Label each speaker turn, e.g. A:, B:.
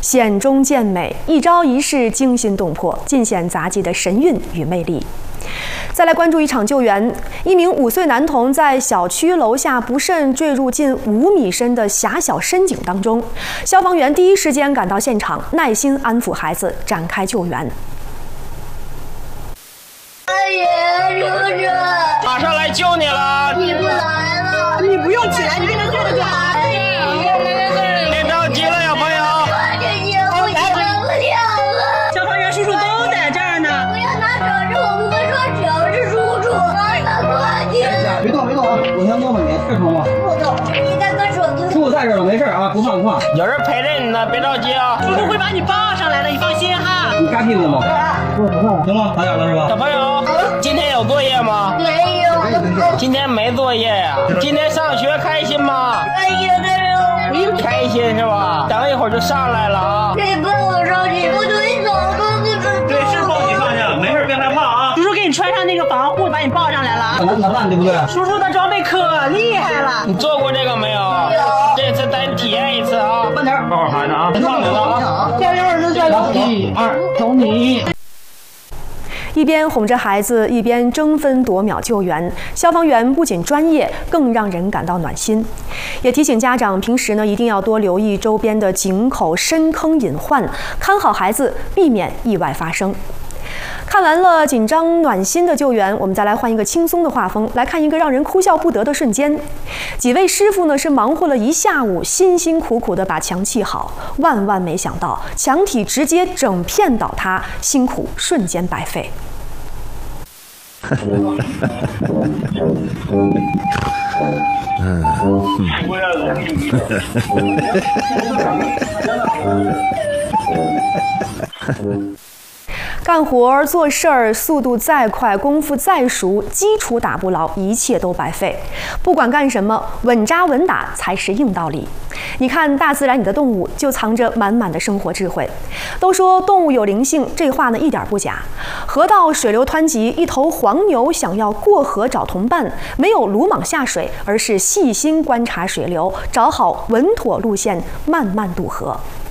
A: 险中见美，一招一式惊心动魄，尽显杂技的神韵与魅力。再来关注一场救援，一名5岁男童在小区楼下不慎坠入近5米深的狭小深井当中，消防员第一时间赶到现场，耐心安抚孩子，展开救援。
B: 阿爷，叔叔，
C: 马上来救你了！
B: 你不来了，
D: 你不用起来，你跟他坐着就好。
C: 别着急了，小朋友。
B: 我接不了了。
D: 消防员叔叔都在这儿呢。
B: 不要拿手指，我不会说手是叔叔。大哥，你
E: 别动啊！我先摸摸你，是疼吗？
B: 不懂，你大哥手机。
E: 叔叔在这儿了，没事啊，不怕不怕。
C: 有人陪着你呢，别着急啊。
D: 叔叔会把你抱上来的，你放心哈。
E: 你嘎屁股吗？行吗？打点了是吧？
C: 小朋友，今天有作业吗？
B: 没有。
C: 今天没作业呀？今天上学开心吗？
B: 开心的时
C: 开心是吧？等一会儿就上来了啊。
B: 可以帮我上去，我就一走
E: 对，是抱你上去，没事别害怕啊。
D: 叔叔给你穿上那个防护，把你抱上来了。
E: 拿蛋对不对？
D: 叔叔的装备可厉害了。
C: 你做过这个没有？这次带你体验一次啊。
E: 慢点，抱好孩子啊。别上来了啊！
D: 加油，儿子，加油
E: ！1、2，走你！
A: 一边哄着孩子，一边争分夺秒救援，消防员不仅专业，更让人感到暖心。也提醒家长，平时呢一定要多留意周边的井口、深坑隐患，看好孩子，避免意外发生。看完了紧张暖心的救援，我们再来换一个轻松的画风，来看一个让人哭笑不得的瞬间。几位师傅呢是忙活了一下午，辛辛苦苦地把墙砌好，万万没想到墙体直接整片倒塌，辛苦瞬间白费。干活做事儿，速度再快，功夫再熟，基础打不牢，一切都白费。不管干什么，稳扎稳打才是硬道理。你看大自然里的动物，就藏着满满的生活智慧。都说动物有灵性，这话呢一点不假。河道水流湍急，一头黄牛想要过河找同伴，没有鲁莽下水，而是细心观察水流，找好稳妥路线，慢慢渡河。